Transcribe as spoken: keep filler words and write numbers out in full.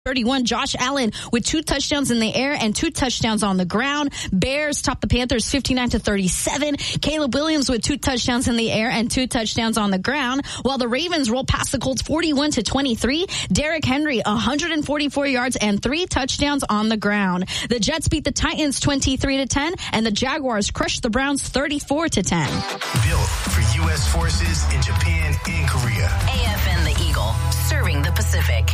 thirty-one, Josh Allen with two touchdowns in the air and two touchdowns on the ground. Bears top the Panthers fifty-nine to thirty-seven. Caleb Williams with two touchdowns in the air and two touchdowns on the ground, while the Ravens roll past the Colts forty-one to twenty-three. Derrick Henry one hundred forty-four yards and three touchdowns on the ground. The Jets beat the Titans twenty-three to ten, and the Jaguars crushed the Browns thirty-four to ten. Built for U S forces in Japan and Korea. A F N The Eagle, serving the Pacific.